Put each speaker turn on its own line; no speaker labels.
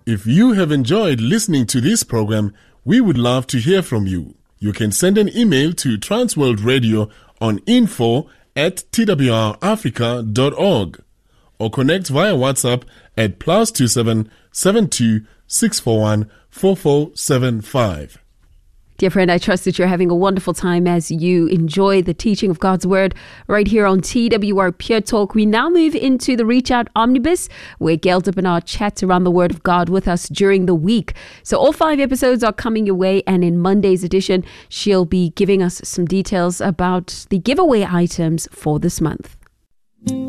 If you have enjoyed listening to this program, we would love to hear from you. You can send an email to Transworld Radio on info@twrafrica.org or connect via WhatsApp at +27 72 641 4475.
Dear friend, I trust that you're having a wonderful time as you enjoy the teaching of God's Word right here on TWR Pure Talk. We now move into the Reach Out Omnibus, where Gail Dippenaar chats around the Word of God with us during the week. So all 5 episodes are coming your way, and in Monday's edition, she'll be giving us some details about the giveaway items for this month.